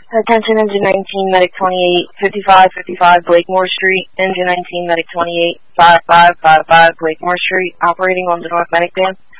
Attention Engine 19, Medic 28, 5555 Blakemore Street. Engine 19, Medic 28, 5555 Blakemore Street, operating on the North Medic Band.